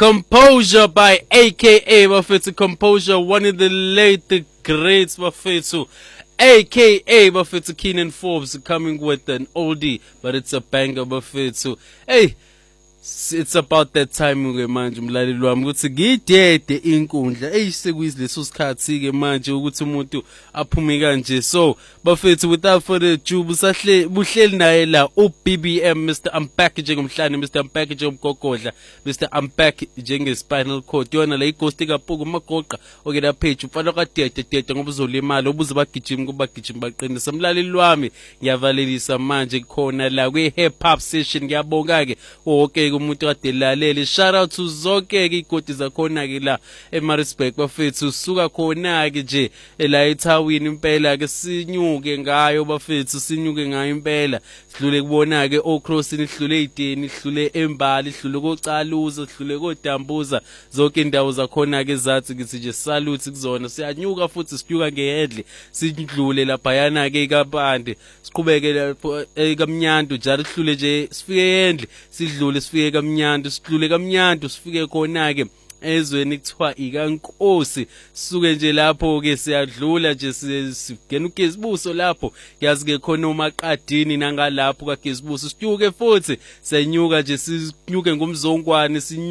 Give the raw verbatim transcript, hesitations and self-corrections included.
Composure by A K A bafethu Composure, one of the late the greats bafethu. A K A bafethu Keenan Forbes coming with an oldie, but it's a banger bafethu. Hey, it's about that time ke manje umlaleli wami ukuthi ngidede inkundla eyisekuyileso sikhathi ke manje ukuthi umuntu aphume kanje. So bafethu, without further ado, busahle buhleli naye la u B B M, Mister Unpack njengomhlane, Mister Unpack njengomgogodla, Mister Unpack njenge spinal cord. Yona la ighost kaPhuku magoqa oke la page ufana kadede dede ngoba uzolimala ubuze bagijima kuba gijima baqinisa. Umlaleli wami ngiyavalelisa manje khona la kwe hip hop session. Ngiyabonga ke wonke umuntu kade lalele. Shout out to zonke ke igodi zakhona ke la eMaritzburg bafethu, suka khona ke nje la eThawini impela ke sinyuke ngayo bafethu, sinyuke ngayo impela. Sidlule kubona ke oCrossini, sidlule eDeni, sidlule eMbali, sidlule koCaluza, sidlule koDambuza, zonke indawo zakhona ke zathi ngithi nje salute kuzona. Siyanyuka futhi sinyuka ngehedle, sidlule lapha yana ke kaBande, siqhubeke lapho ekamnyandu njalo sidlule nje sifike endle, sidlule sifike kamnyandu, sidlule kamnyandu sifike khona ke ezweni kuthiwa ikaNkosi. Suke nje lapho ke siyadlula nje sigena uGezibuso lapho, yazi ke khona uMaqadini nangalapho kaGezibuso. Sinyuke futhi senyuka nje sinyuke ngomzongwane.